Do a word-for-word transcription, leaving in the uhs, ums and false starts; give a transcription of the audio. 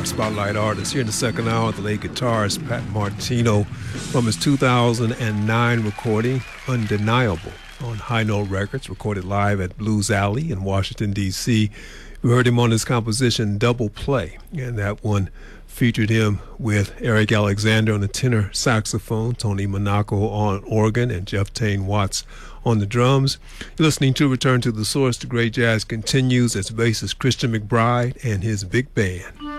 our spotlight artist. Here in the second hour, the late guitarist Pat Martino from his two thousand nine recording, Undeniable, on High Note Records, recorded live at Blues Alley in Washington, D C We heard him on his composition Double Play, and that one featured him with Eric Alexander on the tenor saxophone, Tony Monaco on organ, and Jeff Tane Watts on the drums. You're listening to Return to the Source. The great jazz continues as bassist Christian McBride and his big band.